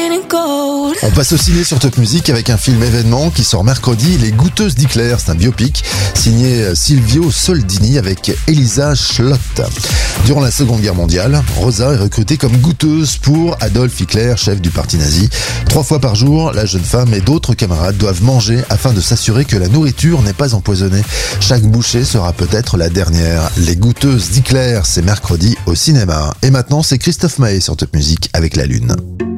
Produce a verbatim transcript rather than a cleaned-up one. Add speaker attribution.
Speaker 1: On passe au ciné sur Top Music avec un film événement qui sort mercredi, Les Goûteuses d'Hitler. C'est un biopic signé Silvio Soldini avec Elisa Schlott. Durant la Seconde Guerre mondiale, Rosa est recrutée comme goûteuse pour Adolf Hitler, chef du parti nazi. Trois fois par jour, la jeune femme et d'autres camarades doivent manger afin de s'assurer que la nourriture n'est pas empoisonnée. Chaque bouchée sera peut-être la dernière. Les Goûteuses d'Hitler, c'est mercredi au cinéma. Et maintenant, c'est Christophe Maé sur Top Music avec La Lune.